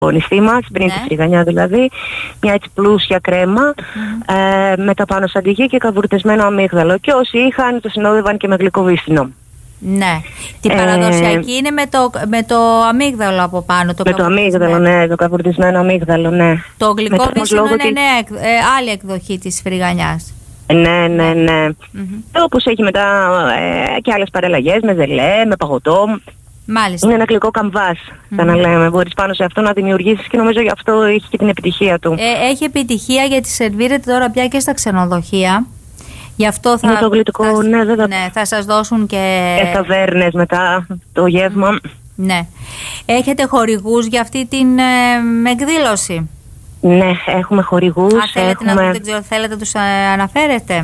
νηστή μας, πριν τη φρυγανιά δηλαδή, μια έτσι πλούσια κρέμα, με τα πάνω σαντιγί και καβουρτισμένο αμύγδαλο. Και όσοι είχαν, το συνόδευαν και με γλυκό βύστηνο. Ναι. Την παραδοσιακή είναι με το αμύγδαλο από πάνω. Με το αμύγδαλο, ναι, το καβουρτισμένο αμύγδαλο, ναι. Το γλυκό βύστηνο είναι άλλη εκδοχή της φρυγανιάς. Ναι. Όπως έχει μετά και άλλες παραλλαγές, με ζελέ, με παγωτό. Μάλιστα. Είναι ένα γλυκό καμβάς, θα να λέμε. Μπορείς πάνω σε αυτό να δημιουργήσεις και νομίζω γι' αυτό έχει και την επιτυχία του. Έχει επιτυχία γιατί σερβίρεται τώρα πια και στα ξενοδοχεία. Γι' αυτό θα, το γλυκό, θα σας δώσουν και ταβέρνες μετά το γεύμα. Ναι. Έχετε χορηγούς για αυτή την εκδήλωση? Ναι, έχουμε χορηγούς. Δεν ξέρω, θέλετε να τους αναφέρετε?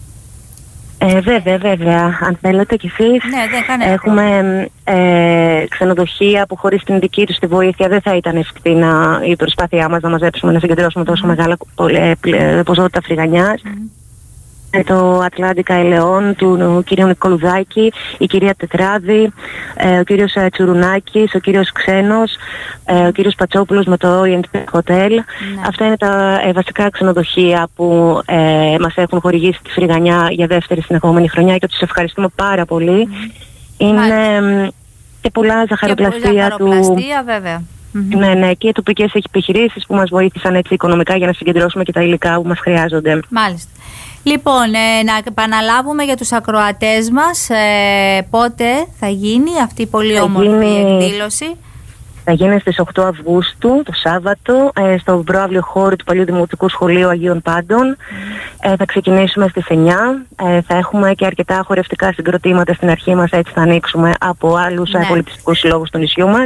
Βέβαια, αν θέλετε κι εσείς. Ναι, έχουμε ξενοδοχεία που χωρίς την δική τους τη βοήθεια δεν θα ήταν εφικτή η προσπάθειά μας να μαζέψουμε, να συγκεντρώσουμε τόσο μεγάλα ποσότητα φρυγανιάς. Το Ατλάντικα Ελαιών του κυρίου Νικολουδάκη, η κυρία Τετράδη, ο κύριος Τσουρουνάκης, ο κύριος Ξένος, ο κύριος Πατσόπουλος με το Orient Hotel. Αυτά είναι τα βασικά ξενοδοχεία που μας έχουν χορηγήσει τη φρυγανιά για δεύτερη συνεχόμενη χρονιά και τους ευχαριστούμε πάρα πολύ. Είναι και πολλά ζαχαροπλαστεία βέβαια. Ναι, και τοπικές επιχειρήσεις που μας βοήθησαν έτσι οικονομικά για να συγκεντρώσουμε και τα υλικά που μας χρειάζονται. Μάλιστα. Λοιπόν, να επαναλάβουμε για τους ακροατές μας πότε θα γίνει αυτή η πολύ όμορφη εκδήλωση. Θα γίνει στις 8 Αυγούστου, το Σάββατο, στο προαύλιο χώρο του Παλιού Δημοτικού Σχολείου Αγίων Πάντων. Θα ξεκινήσουμε στις 9. Θα έχουμε και αρκετά χορευτικά συγκροτήματα στην αρχή μας, έτσι θα ανοίξουμε από άλλους πολιτιστικούς συλλόγους του νησιού μας.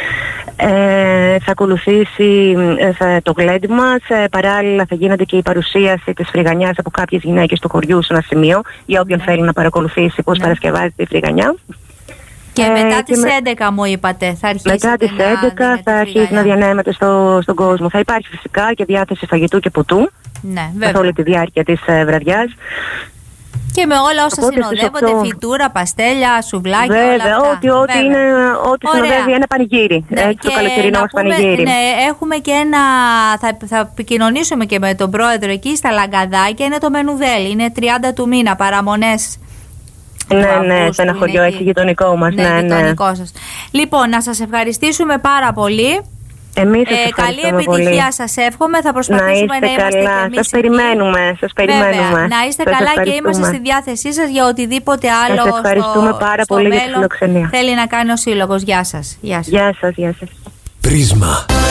Θα ακολουθήσει το γλέντι μας. Παράλληλα θα γίνεται και η παρουσίαση της φρυγανιάς από κάποιες γυναίκες του χωριού σε ένα σημείο, για όποιον θέλει να παρακολουθήσει πώς παρασκευάζεται η φρυγανιά. Και μετά τις 11 μου είπατε θα αρχίσει. Μετά τις 11 θα αρχίσει να διανέμεται στον κόσμο. Θα υπάρχει φυσικά και διάθεση φαγητού και ποτού καθ' όλη τη διάρκεια της βραδιάς. Και με όλα όσα συνοδεύονται, φιτούρα, παστέλια, σουβλάκια, βέβαια, ό,τι συνοδεύει ένα πανηγύρι. Το καλοκαιρινό μας πανηγύρι. Ναι, έχουμε και θα επικοινωνήσουμε και με τον πρόεδρο εκεί στα Λαγκαδάκια. Είναι το Μενουδέλ, είναι 30 του μήνα, παραμονές. Ναι, σε ένα χωριό έτσι γειτονικό μας. Ναι, γειτονικό σας. Λοιπόν, να σας ευχαριστήσουμε πάρα πολύ. Εμείς σας ευχαριστούμε καλή επιτυχία πολύ. Σας εύχομαι. Θα προσπαθήσουμε να είμαστε καλά. Και εμείς. Σας περιμένουμε. Βέβαια, να είστε καλά και είμαστε στη διάθεσή σας για οτιδήποτε άλλο. Σας ευχαριστούμε πάρα πολύ για τη φιλοξενία. Θέλει να κάνει ο Σύλλογος. Γεια σας. Γεια σας. Πρίσμα.